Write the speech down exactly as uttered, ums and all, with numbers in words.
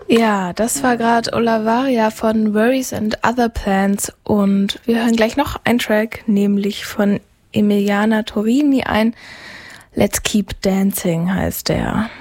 Ja, das war gerade Olavaria von Worries and Other Plans und wir hören gleich noch einen Track, nämlich von Emiliana Torini ein. Let's Keep Dancing heißt der.